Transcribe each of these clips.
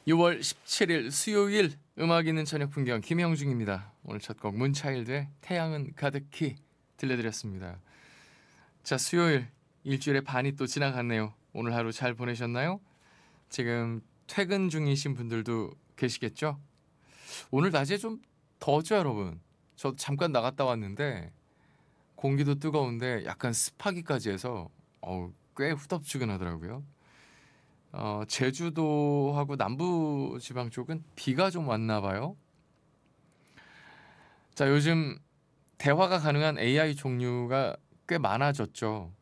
6월 17일 수요일 음악 있는 저녁 풍경 김형중입니다. 오늘 첫 곡 문차일드의 태양은 가득히 들려드렸습니다. 자, 수요일 일주일의 반이 또 지나갔네요. 오늘 하루 잘 보내셨나요? 지금 퇴근 중이신 분들도 계시겠죠? 오늘 낮에 좀 더워죠, 여러분? 저도 잠깐 나갔다 왔는데 공기도 뜨거운데 약간 습하기까지 해서 꽤 후덥지근하더라고요. 제주도하고 남부 지방 쪽은 비가 좀 왔나 봐요. 자, 요즘 대화가 가능한 AI 종류가 꽤 많아졌죠.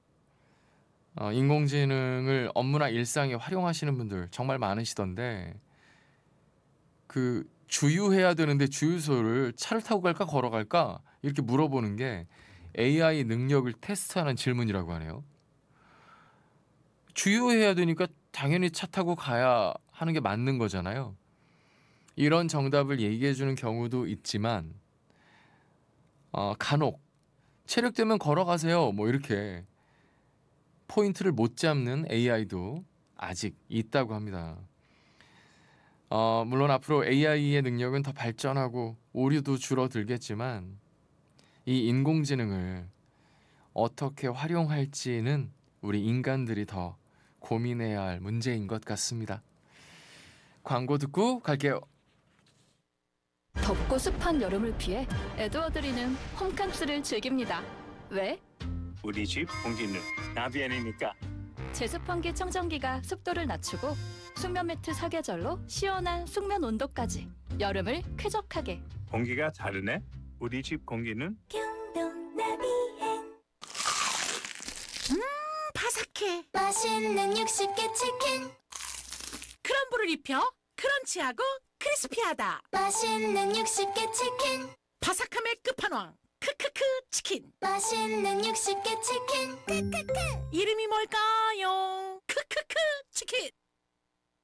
인공지능을 업무나 일상에 활용하시는 분들 정말 많으시던데 그 주유해야 되는데 주유소를 차를 타고 갈까 걸어갈까 이렇게 물어보는 게 AI 능력을 테스트하는 질문이라고 하네요. 주유해야 되니까 당연히 차 타고 가야 하는 게 맞는 거잖아요. 이런 정답을 얘기해 주는 경우도 있지만 간혹 체력되면 걸어가세요 뭐 이렇게 포인트를 못 잡는 AI도 아직 있다고 합니다. 물론 앞으로 AI의 능력은 더 발전하고 오류도 줄어들겠지만 이 인공지능을 어떻게 활용할지는 우리 인간들이 더 고민해야 할 문제인 것 같습니다. 광고 듣고 갈게요. 덥고 습한 여름을 피해 에드워드리는 홈캉스를 즐깁니다. 왜? 우리 집 공기는 나비안이니까. 제습 환기 청정기가 습도를 낮추고 숙면 매트 사계절로 시원한 숙면 온도까지 여름을 쾌적하게. 공기가 다르네. 우리 집 공기는 바삭해. 맛있는 60개 치킨 크럼블을 입혀 크런치하고 크리스피하다. 맛있는 60개 치킨 바삭함의 끝판왕 크크크 치킨. 맛있는 60개 치킨 크크크 이름이 뭘까요? 크크크 치킨.